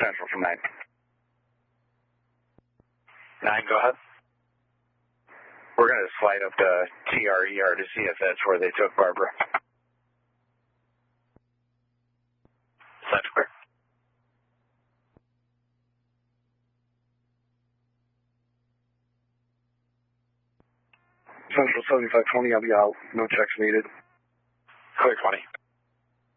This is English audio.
Central from 9. 9, go ahead. We're going to slide up to TRER to see if that's where they took Barbara. That's clear. Central 7520, I'll be out. No checks needed. Clear 20.